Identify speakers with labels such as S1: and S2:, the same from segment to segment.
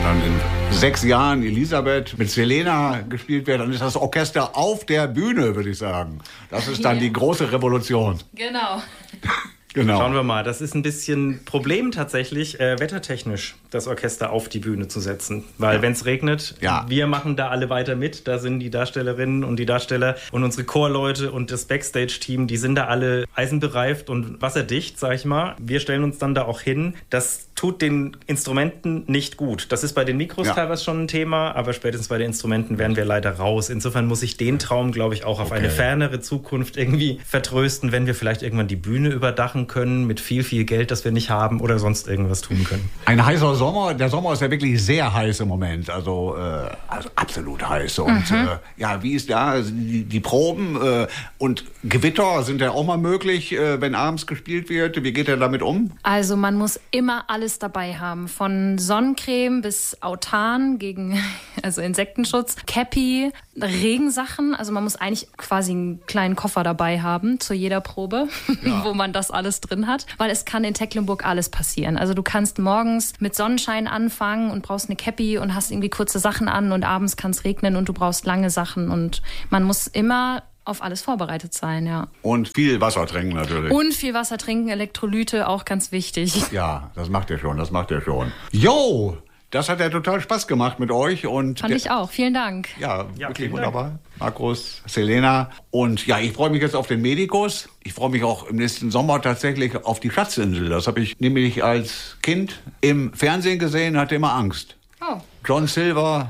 S1: dann in 6 Jahren Elisabeth mit Selena gespielt wird, dann ist das Orchester auf der Bühne, würde ich sagen. Das ist dann die große Revolution.
S2: Genau.
S1: Genau.
S3: Schauen wir mal, das ist ein bisschen Problem tatsächlich, wettertechnisch das Orchester auf die Bühne zu setzen. Weil wenn es regnet, wir machen da alle weiter mit. Da sind die Darstellerinnen und die Darsteller und unsere Chorleute und das Backstage-Team, die sind da alle eisenbereift und wasserdicht, sag ich mal. Wir stellen uns dann da auch hin. Das tut den Instrumenten nicht gut. Das ist bei den Mikros teilweise schon ein Thema, aber spätestens bei den Instrumenten wären wir leider raus. Insofern muss ich den Traum, glaube ich, auch auf eine fernere Zukunft irgendwie vertrösten, wenn wir vielleicht irgendwann die Bühne überdachen können mit viel, viel Geld, das wir nicht haben oder sonst irgendwas tun können.
S1: Ein heißer Sommer. Der Sommer ist ja wirklich sehr heiß im Moment. Also absolut heiß. Und wie ist da also die Proben und Gewitter sind ja auch mal möglich, wenn abends gespielt wird. Wie geht er damit um?
S2: Also man muss immer alles dabei haben. Von Sonnencreme bis Autan gegen Insektenschutz, Cappy, Regensachen. Also man muss eigentlich quasi einen kleinen Koffer dabei haben zu jeder Probe, wo man das alles drin hat. Weil es kann in Tecklenburg alles passieren. Also du kannst morgens mit Sonnenschein anfangen und brauchst eine Cappy und hast irgendwie kurze Sachen an und abends kann es regnen und du brauchst lange Sachen. Und man muss immer auf alles vorbereitet sein, ja.
S1: Und viel Wasser trinken natürlich.
S2: Und viel Wasser trinken, Elektrolyte, auch ganz wichtig.
S1: Ja, das macht ihr schon. Jo! Das hat ja total Spaß gemacht mit euch. Und
S2: fand ich auch. Vielen Dank.
S1: Ja, wirklich wunderbar. Markus, Selena. Und ja, ich freue mich jetzt auf den Medikus. Ich freue mich auch im nächsten Sommer tatsächlich auf die Schatzinsel. Das habe ich nämlich als Kind im Fernsehen gesehen, hatte immer Angst.
S2: Oh.
S1: John Silver,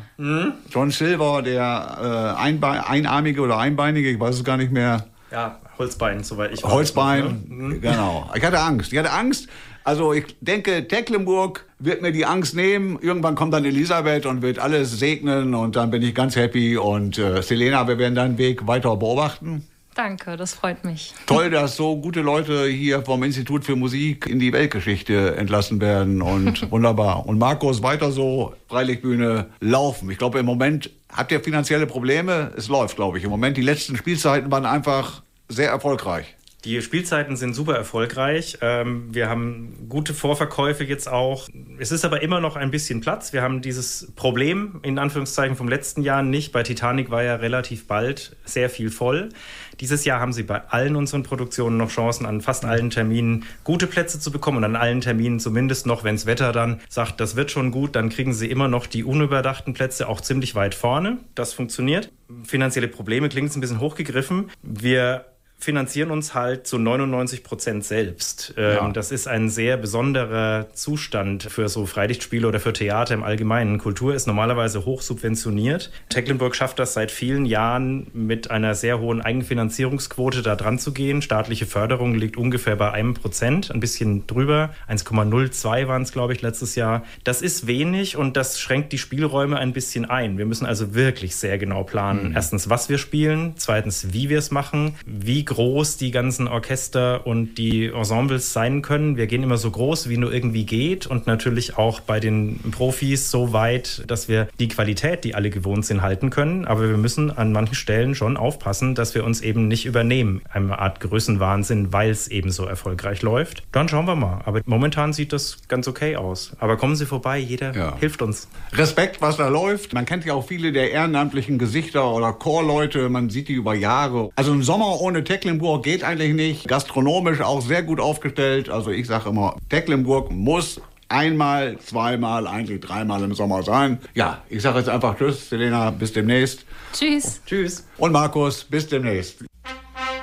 S1: der Einarmige oder Einbeinige, ich weiß es gar nicht mehr.
S3: Ja, Holzbein, soweit ich weiß.
S1: Holzbein, genau. Ich hatte Angst. Also ich denke, Tecklenburg wird mir die Angst nehmen. Irgendwann kommt dann Elisabeth und wird alles segnen und dann bin ich ganz happy. Und Selena, wir werden deinen Weg weiter beobachten.
S2: Danke, das freut mich.
S1: Toll, dass so gute Leute hier vom Institut für Musik in die Weltgeschichte entlassen werden und wunderbar. Und Markus, weiter so, Freilichtbühne, laufen. Ich glaube, im Moment habt ihr finanzielle Probleme. Es läuft, glaube ich. Im Moment, die letzten Spielzeiten waren einfach sehr erfolgreich.
S3: Die Spielzeiten sind super erfolgreich. Wir haben gute Vorverkäufe jetzt auch. Es ist aber immer noch ein bisschen Platz. Wir haben dieses Problem, in Anführungszeichen, vom letzten Jahr nicht. Bei Titanic war ja relativ bald sehr viel voll. Dieses Jahr haben sie bei allen unseren Produktionen noch Chancen, an fast allen Terminen gute Plätze zu bekommen. Und an allen Terminen zumindest noch, wenn das Wetter dann sagt, das wird schon gut, dann kriegen sie immer noch die unüberdachten Plätze auch ziemlich weit vorne. Das funktioniert. Finanzielle Probleme klingt ein bisschen hochgegriffen. Wir finanzieren uns halt zu 99% selbst. Das ist ein sehr besonderer Zustand für so Freilichtspiele oder für Theater im Allgemeinen. Kultur ist normalerweise hoch subventioniert. Tecklenburg schafft das seit vielen Jahren mit einer sehr hohen Eigenfinanzierungsquote da dran zu gehen. Staatliche Förderung liegt ungefähr bei 1%, ein bisschen drüber. 1,02 waren es, glaube ich, letztes Jahr. Das ist wenig und das schränkt die Spielräume ein bisschen ein. Wir müssen also wirklich sehr genau planen. Erstens, was wir spielen. Zweitens, wie wir es machen. Wie groß die ganzen Orchester und die Ensembles sein können. Wir gehen immer so groß, wie nur irgendwie geht und natürlich auch bei den Profis so weit, dass wir die Qualität, die alle gewohnt sind, halten können. Aber wir müssen an manchen Stellen schon aufpassen, dass wir uns eben nicht übernehmen. Eine Art Größenwahnsinn, weil es eben so erfolgreich läuft. Dann schauen wir mal. Aber momentan sieht das ganz okay aus. Aber kommen Sie vorbei, jeder hilft uns.
S1: Respekt, was da läuft. Man kennt ja auch viele der ehrenamtlichen Gesichter oder Chorleute. Man sieht die über Jahre. Also ein Sommer ohne Tecklenburg geht eigentlich nicht. Gastronomisch auch sehr gut aufgestellt. Also ich sage immer, Tecklenburg muss einmal, zweimal, eigentlich dreimal im Sommer sein. Ja, ich sage jetzt einfach Tschüss, Selena, bis demnächst.
S2: Tschüss.
S3: Tschüss.
S1: Und Markus, bis demnächst.